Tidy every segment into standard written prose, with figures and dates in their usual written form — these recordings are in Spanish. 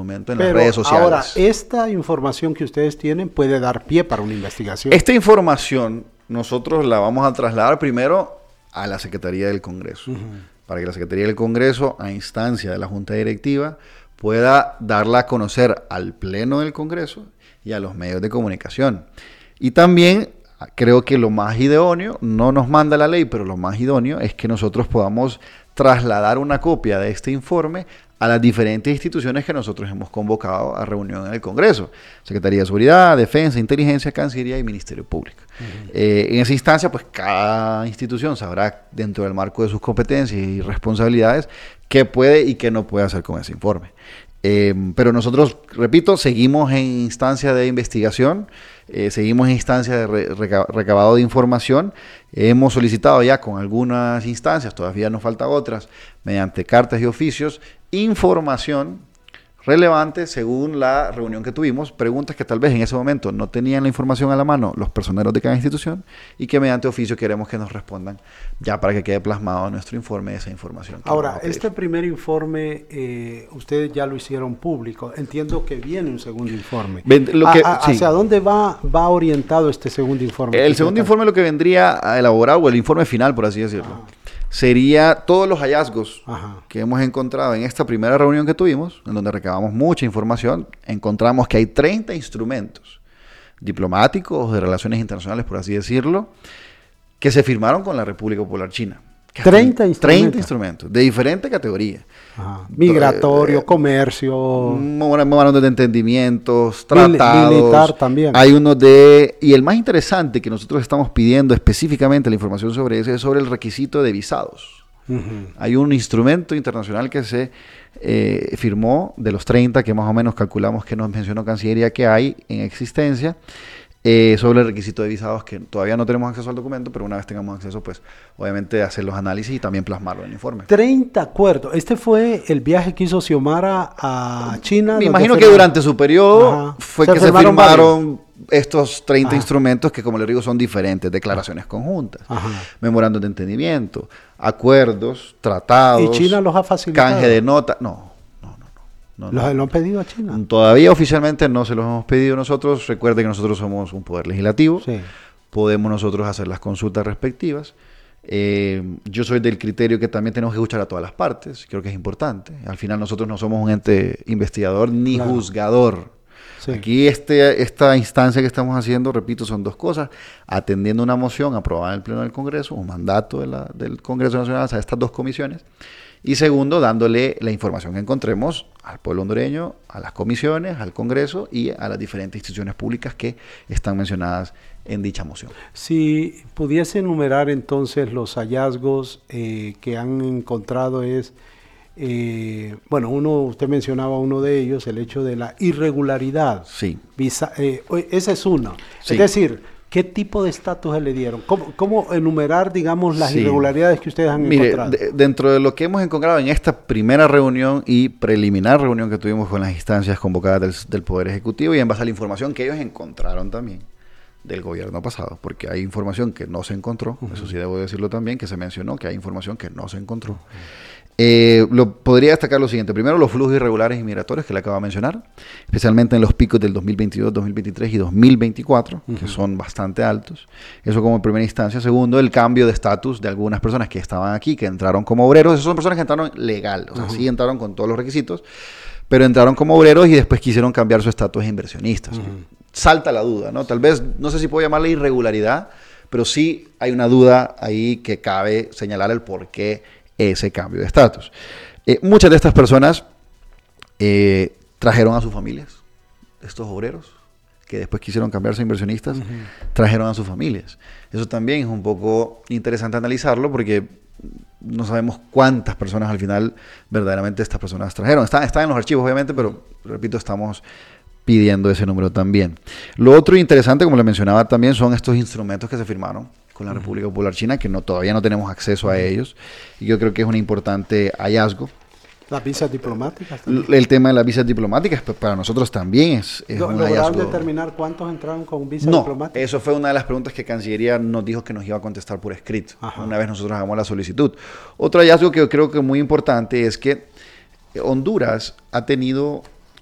momento en las redes sociales. Ahora, esta información que ustedes tienen puede dar pie para una investigación. Esta información nosotros la vamos a trasladar primero a la Secretaría del Congreso, para que la Secretaría del Congreso, a instancia de la Junta Directiva, pueda darla a conocer al Pleno del Congreso y a los medios de comunicación. Y también creo que lo más idóneo, no nos manda la ley, pero lo más idóneo es que nosotros podamos trasladar una copia de este informe a las diferentes instituciones que nosotros hemos convocado a reunión en el Congreso. Secretaría de Seguridad, Defensa, Inteligencia, Cancillería y Ministerio Público. En esa instancia, pues cada institución sabrá, dentro del marco de sus competencias y responsabilidades, qué puede y qué no puede hacer con ese informe. Pero nosotros, repito, seguimos en instancia de investigación, seguimos en instancia de recabado de información. Hemos solicitado ya con algunas instancias, todavía nos faltan otras, mediante cartas y oficios, información relevante según la reunión que tuvimos, preguntas que tal vez en ese momento no tenían la información a la mano los personeros de cada institución y que mediante oficio queremos que nos respondan ya para que quede plasmado en nuestro informe esa información. Ahora, este primer informe ustedes ya lo hicieron público. Entiendo que viene un segundo informe. ¿Hacia dónde va orientado este segundo informe? El segundo informe lo que vendría a elaborar, o el informe final, por así decirlo, sería todos los hallazgos que hemos encontrado en esta primera reunión que tuvimos, en donde recabamos mucha información. Encontramos que hay 30 instrumentos diplomáticos de relaciones internacionales, por así decirlo, que se firmaron con la República Popular China. 30 instrumentos. 30 instrumentos de diferente categoría. Migratorio, comercio, memorandos de entendimientos, tratados. Militar también. Hay uno y el más interesante que nosotros estamos pidiendo específicamente la información sobre ese es sobre el requisito de visados. Hay un instrumento internacional que se firmó de los 30 que más o menos calculamos que nos mencionó Cancillería que hay en existencia. Sobre el requisito de visados, que todavía no tenemos acceso al documento, pero una vez tengamos acceso, pues obviamente hacer los análisis y también plasmarlo en el informe. 30 acuerdos. ¿Este fue el viaje que hizo Xiomara a China? Me imagino que durante su periodo fue que se firmaron estos 30 instrumentos que, como les digo, son diferentes, declaraciones conjuntas, memorandos de entendimiento, acuerdos, tratados. ¿Y China los ha facilitado? Canje de nota, no. ¿Lo han pedido a China? Todavía oficialmente no se los hemos pedido nosotros. Recuerden que nosotros somos un poder legislativo. Sí. Podemos nosotros hacer las consultas respectivas. Yo soy del criterio que también tenemos que escuchar a todas las partes. Creo que es importante. Al final nosotros no somos un ente investigador ni juzgador. Sí. Aquí esta instancia que estamos haciendo, repito, son dos cosas. Atendiendo una moción aprobada en el Pleno del Congreso, un mandato del Congreso Nacional a estas dos comisiones. Y segundo, dándole la información que encontremos al pueblo hondureño, a las comisiones, al Congreso y a las diferentes instituciones públicas que están mencionadas en dicha moción. Si pudiese enumerar entonces los hallazgos que han encontrado usted mencionaba uno de ellos, el hecho de la irregularidad. Sí. Ese es uno. Sí. Es decir, ¿qué tipo de estatus le dieron? ¿Cómo enumerar, digamos, las irregularidades que ustedes han encontrado? Dentro de lo que hemos encontrado en esta primera reunión y preliminar reunión que tuvimos con las instancias convocadas del Poder Ejecutivo y en base a la información que ellos encontraron también del gobierno pasado, porque hay información que no se encontró, eso sí debo decirlo también, que se mencionó que hay información que no se encontró. Podría destacar lo siguiente. Primero, los flujos irregulares y migratorios que le acabo de mencionar, especialmente en los picos del 2022, 2023 y 2024, que son bastante altos. Eso como en primera instancia. Segundo, el cambio de estatus de algunas personas que estaban aquí, que entraron como obreros. Esas son personas que entraron legal, o sea, sí entraron con todos los requisitos, pero entraron como obreros y después quisieron cambiar su estatus a inversionistas. Salta la duda, ¿no? Tal vez, no sé si puedo llamarle irregularidad, pero sí hay una duda ahí que cabe señalar el por qué ese cambio de estatus. Muchas de estas personas trajeron a sus familias, estos obreros que después quisieron cambiarse a inversionistas, trajeron a sus familias. Eso también es un poco interesante analizarlo porque no sabemos cuántas personas al final verdaderamente estas personas trajeron. Están en los archivos obviamente, pero repito, estamos pidiendo ese número también. Lo otro interesante, como le mencionaba también, son estos instrumentos que se firmaron con la República Popular China, que todavía no tenemos acceso a ellos, y yo creo que es un importante hallazgo. ¿Las visas diplomáticas? El tema de las visas diplomáticas para nosotros también es un hallazgo. ¿Lograron determinar cuántos entraron con visa diplomática? No, eso fue una de las preguntas que Cancillería nos dijo que nos iba a contestar por escrito, una vez nosotros hagamos la solicitud. Otro hallazgo que yo creo que es muy importante es que Honduras ha tenido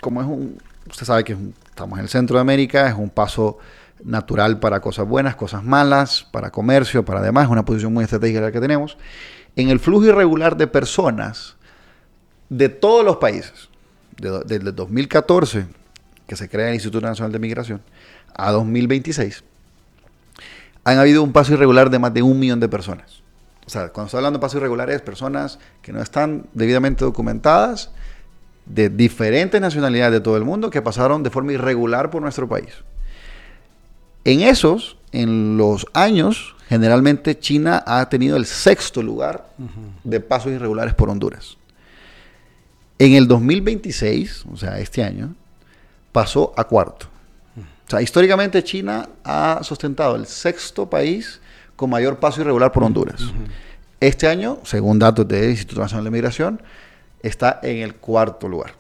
como usted sabe que estamos en el centro de América, es un paso natural para cosas buenas, cosas malas, para comercio, para demás, es una posición muy estratégica la que tenemos. En el flujo irregular de personas de todos los países, desde el 2014, que se crea el Instituto Nacional de Migración, a 2026, han habido un paso irregular de más de 1 millón de personas. O sea, cuando estoy hablando de paso irregular es personas que no están debidamente documentadas, de diferentes nacionalidades de todo el mundo, que pasaron de forma irregular por nuestro país. En los años, generalmente China ha tenido el 6º lugar de pasos irregulares por Honduras. En el 2026, o sea, este año, pasó a 4º. O sea, históricamente China ha sustentado el 6º país con mayor paso irregular por Honduras. Este año, según datos del Instituto Nacional de Migración, está en el 4º lugar.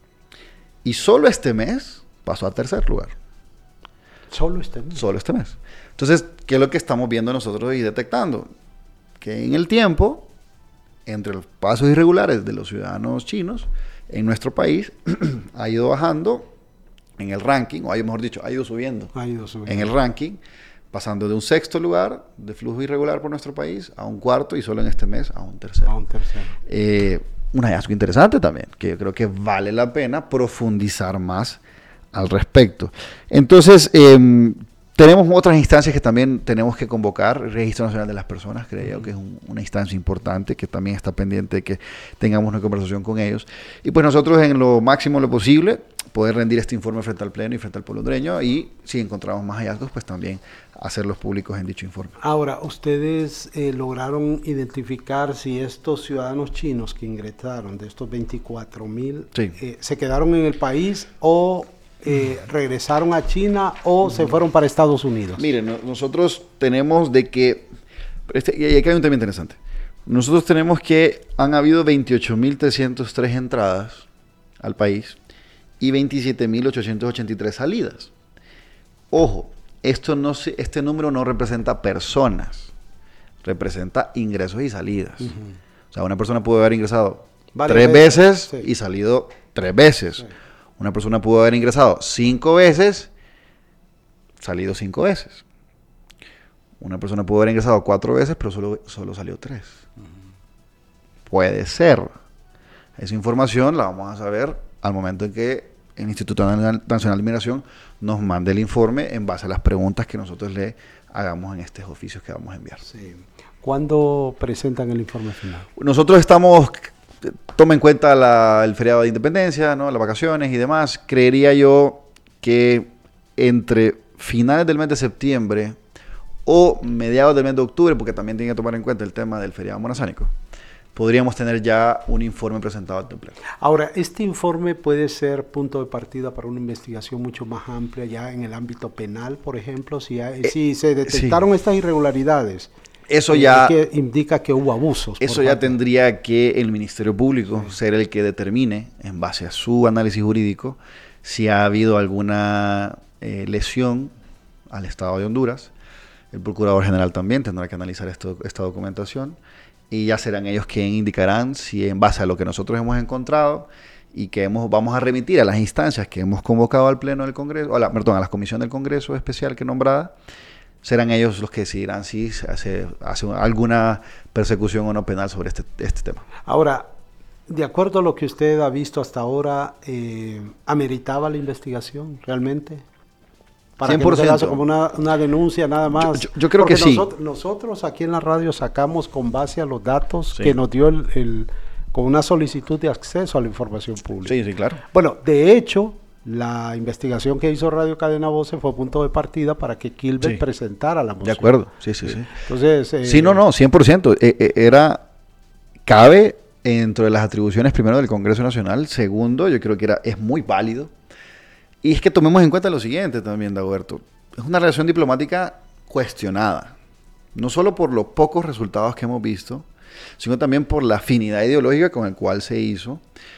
Y solo este mes pasó a 3er lugar. ¿Solo este mes? Solo este mes. Entonces, ¿qué es lo que estamos viendo nosotros y detectando? Que en el tiempo, entre los pasos irregulares de los ciudadanos chinos en nuestro país, ha ido bajando en el ranking, o mejor dicho, ha ido subiendo en el ranking, pasando de un 6º lugar de flujo irregular por nuestro país a un 4º y solo en este mes a un 3º. Un hallazgo interesante también, que yo creo que vale la pena profundizar más al respecto. Entonces, tenemos otras instancias que también tenemos que convocar. El Registro Nacional de las Personas, creo que es una instancia importante que también está pendiente de que tengamos una conversación con ellos. Y pues nosotros en lo máximo lo posible poder rendir este informe frente al Pleno y frente al pueblo hondureño, y si encontramos más hallazgos, pues también hacerlos públicos en dicho informe. Ahora, ¿ustedes lograron identificar si estos ciudadanos chinos que ingresaron, de estos 24,000, sí, se quedaron en el país o regresaron a China o se fueron para Estados Unidos? Miren, nosotros tenemos de que, y aquí hay un tema interesante, nosotros tenemos que han habido 28.303 entradas al país y 27.883 salidas. Ojo, este número no representa personas, representa ingresos y salidas. O sea, una persona pudo haber ingresado 3 veces sí, y salido 3 veces. Sí. Una persona pudo haber ingresado 5 veces, salido 5 veces. Una persona pudo haber ingresado 4 veces, pero solo salió 3. Puede ser. Esa información la vamos a saber al momento en que el Instituto Nacional de Migración nos mande el informe en base a las preguntas que nosotros le hagamos en estos oficios que vamos a enviar. Sí. ¿Cuándo presentan el informe final? Nosotros estamos... Toma en cuenta el feriado de independencia, ¿no? Las vacaciones y demás. Creería yo que entre finales del mes de septiembre o mediados del mes de octubre, porque también tiene que tomar en cuenta el tema del feriado monazánico, podríamos tener ya un informe presentado al Pleno. Ahora, este informe puede ser punto de partida para una investigación mucho más amplia ya en el ámbito penal, por ejemplo, si se detectaron sí, estas irregularidades. Eso ya que indica que hubo abusos. Eso ya tendría que el Ministerio Público sí, ser el que determine, en base a su análisis jurídico, si ha habido alguna lesión al Estado de Honduras. El Procurador General también tendrá que analizar esta documentación y ya serán ellos quienes indicarán si en base a lo que nosotros hemos encontrado y que vamos a remitir a las instancias que hemos convocado al Pleno del Congreso, a la Comisión del Congreso especial que nombrada, serán ellos los que decidirán si se hace alguna persecución o no penal sobre este tema. Ahora, de acuerdo a lo que usted ha visto hasta ahora, ¿ameritaba la investigación realmente? Para 100%. Que no se como una denuncia nada más. Yo creo que sí. Nosotros aquí en la radio sacamos con base a los datos sí, que nos dio con una solicitud de acceso a la información pública. Sí, sí, claro. Bueno, de hecho, la investigación que hizo Radio Cadena Voces fue punto de partida para que Kilbert sí, presentara la moción. De acuerdo, sí. Entonces, sí, no, 100%. Cabe dentro de las atribuciones, primero, del Congreso Nacional. Segundo, yo creo que es muy válido. Y es que tomemos en cuenta lo siguiente también, Dagoberto. Es una relación diplomática cuestionada. No solo por los pocos resultados que hemos visto, sino también por la afinidad ideológica con la cual se hizo,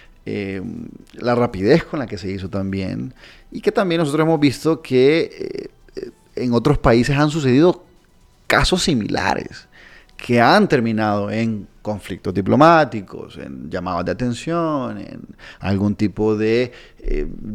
la rapidez con la que se hizo también, y que también nosotros hemos visto que en otros países han sucedido casos similares, que han terminado en conflictos diplomáticos, en llamados de atención, en algún tipo de